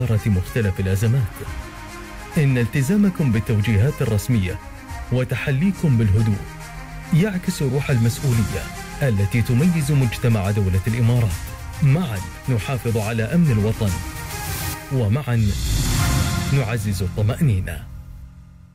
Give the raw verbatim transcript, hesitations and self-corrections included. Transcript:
مختلف الأزمات. إن التزامكم بالتوجيهات الرسمية وتحليكم بالهدوء يعكس روح المسؤولية التي تميز مجتمع دولة الإمارات. معا نحافظ على أمن الوطن، ومعا نعزز الطمأنينة.